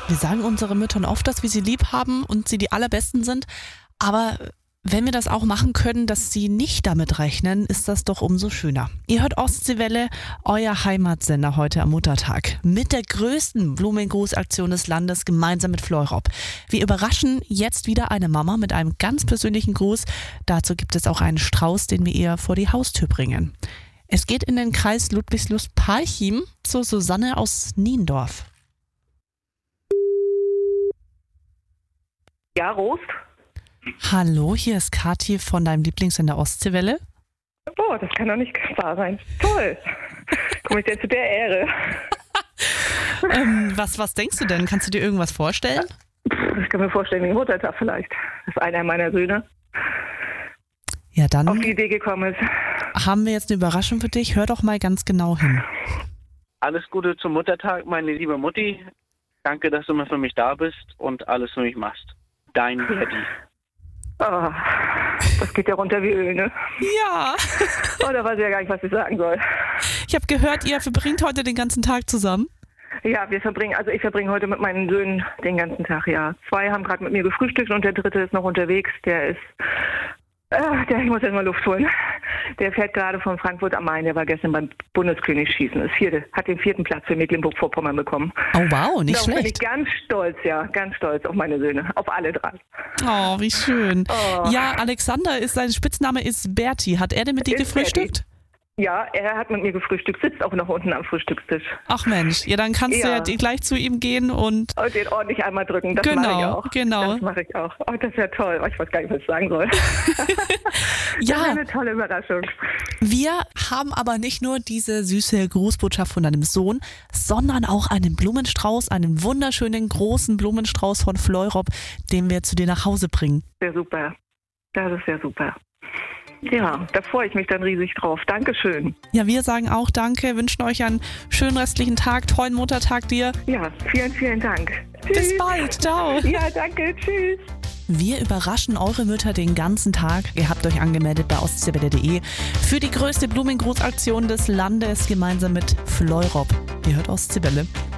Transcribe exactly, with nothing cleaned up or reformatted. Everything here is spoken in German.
Wir sagen unseren Müttern oft, dass wir sie lieb haben und sie die allerbesten sind. Aber wenn wir das auch machen können, dass sie nicht damit rechnen, ist das doch umso schöner. Ihr hört Ostseewelle, euer Heimatsender heute am Muttertag. Mit der größten Blumengrußaktion des Landes gemeinsam mit Fleurop. Wir überraschen jetzt wieder eine Mama mit einem ganz persönlichen Gruß. Dazu gibt es auch einen Strauß, den wir ihr vor die Haustür bringen. Es geht in den Kreis Ludwigslust-Parchim zu Susanne aus Niendorf. Ja, Rost. Hallo, hier ist Kathi von deinem Lieblingssender Ostseewelle. Oh, das kann doch nicht wahr sein. Toll. Komme ich dir zu der Ehre. ähm, was, was denkst du denn? Kannst du dir irgendwas vorstellen? Ich kann mir vorstellen, wie Muttertag vielleicht. Dass einer meiner Söhne ja, dann auf die Idee gekommen ist. Haben wir jetzt eine Überraschung für dich? Hör doch mal ganz genau hin. Alles Gute zum Muttertag, meine liebe Mutti. Danke, dass du immer für mich da bist und alles für mich machst. Dein Daddy. Oh, das geht ja runter wie Öl, ne? Ja. Oh, da weiß ich ja gar nicht, was ich sagen soll. Ich habe gehört, ihr verbringt heute den ganzen Tag zusammen. Ja, wir verbringen, also ich verbringe heute mit meinen Söhnen den ganzen Tag, ja. Zwei haben gerade mit mir gefrühstückt und der dritte ist noch unterwegs. Der ist, äh, der, ich muss jetzt mal Luft holen. Der fährt gerade von Frankfurt am Main. Der war gestern beim Bundeskönigsschießen. Das vierte, hat den vierten Platz für Mecklenburg-Vorpommern bekommen. Oh wow, nicht Darauf schlecht. bin ich ganz stolz, ja, ganz stolz auf meine Söhne, auf alle drei. Oh, wie schön. Oh. Ja, Alexander, ist sein Spitzname ist Berti. Hat er denn mit dir Ist gefrühstückt? Berti. Ja, er hat mit mir gefrühstückt, sitzt auch noch unten am Frühstückstisch. Ach Mensch, ja, dann kannst Ja. du ja gleich zu ihm gehen und... Und den ordentlich einmal drücken, das Genau, mache ich auch. genau. Das mache ich auch. Oh, das ist ja toll. Oh, ich weiß gar nicht, was ich sagen soll. Das ist Ja, eine tolle Überraschung. wir haben aber nicht nur diese süße Grußbotschaft von deinem Sohn, sondern auch einen Blumenstrauß, einen wunderschönen großen Blumenstrauß von Fleurop, den wir zu dir nach Hause bringen. Sehr super. Das ist ja super. Ja, da freue ich mich dann riesig drauf. Dankeschön. Ja, wir sagen auch Danke, wünschen euch einen schönen restlichen Tag, tollen Muttertag dir. Ja, vielen, vielen Dank. Bis Tschüss. bald, ciao. Ja, danke. Tschüss. Wir überraschen eure Mütter den ganzen Tag. Ihr habt euch angemeldet bei ostseewelle punkt de für die größte Blumengrußaktion des Landes gemeinsam mit Fleurop. Ihr hört Ostseewelle.